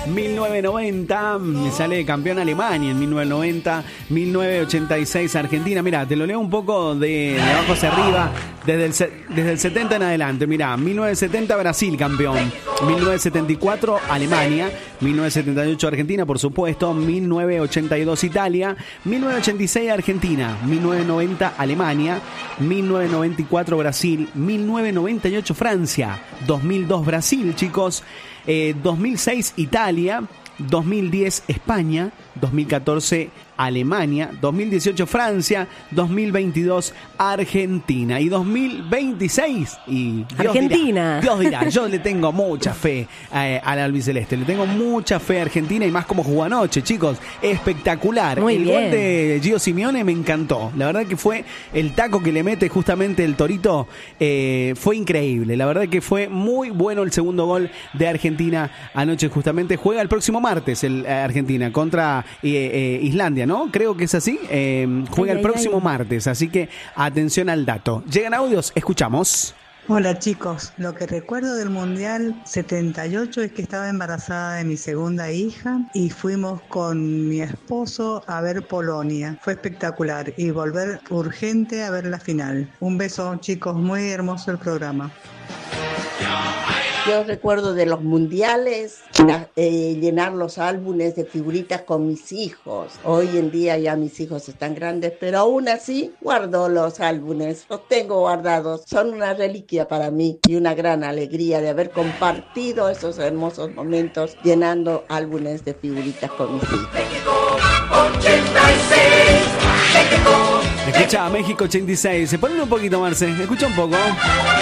1990 sale campeón Alemania en 1990, 1986 Argentina. Mira, te lo leo un poco de abajo hacia arriba, desde el 70 en adelante. Mira, 1970 Brasil campeón, 1974 Alemania, 1978 Argentina, por supuesto, 1982 Italia, 1986 Argentina, 1990 Alemania, 1994 Brasil, 1998 Francia, 2002 Brasil, chicos, 2006 Italia, 2010 España, 2014 Alemania, 2018 Francia, 2022 Argentina y 2026 y Argentina. Dios dirá, yo le tengo mucha fe al albiceleste, le tengo mucha fe a Argentina y más como jugó anoche, chicos, espectacular. Muy el bien. gol de Gio Simeone me encantó, la verdad que fue el taco que le mete justamente el Torito, fue increíble, la verdad que fue muy bueno el segundo gol de Argentina anoche. Justamente juega el próximo martes Argentina contra Islandia, ¿no? Creo que es así. Juega el próximo martes, así que atención al dato. Llegan audios, escuchamos. Hola chicos, lo que recuerdo del Mundial 78 es que estaba embarazada de mi segunda hija y fuimos con mi esposo a ver Polonia. Fue espectacular y volver urgente a ver la final. Un beso chicos, muy hermoso el programa. Yo recuerdo de los mundiales llenar los álbumes de figuritas con mis hijos. Hoy en día ya mis hijos están grandes, pero aún así guardo los álbumes, los tengo guardados. Son una reliquia para mí y una gran alegría de haber compartido esos hermosos momentos llenando álbumes de figuritas con mis hijos. Escucha México 86. Se ponen un poquito, Marce. Escucha un poco.